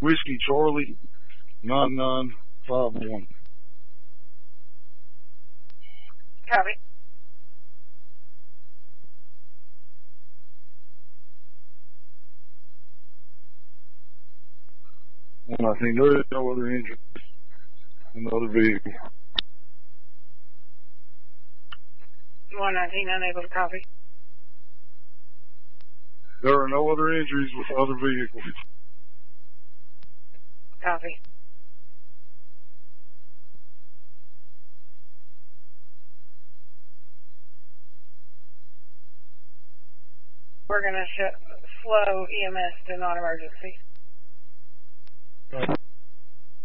Whiskey Charlie 9951. Copy. And I think there is no other injury in the other vehicle. 119, unable to copy. There are no other injuries with other vehicles. Copy. We're going to slow EMS to non-emergency.